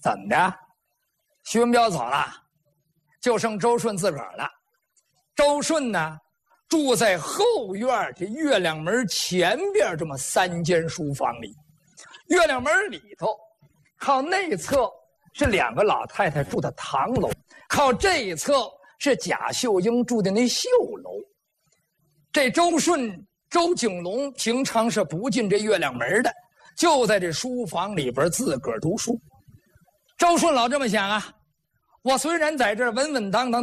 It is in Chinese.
怎么着？徐文彪走了，就剩周顺自个儿了。周顺呢，住在后院这月亮门前边这么3间书房里。月亮门里头，靠内侧是2个老太太住的堂楼，靠这一侧是贾秀英住的那绣楼。这周顺、周景龙平常是不进这月亮门的，就在这书房里边自个儿读书。周顺老这么想啊，我虽然在这儿稳稳当当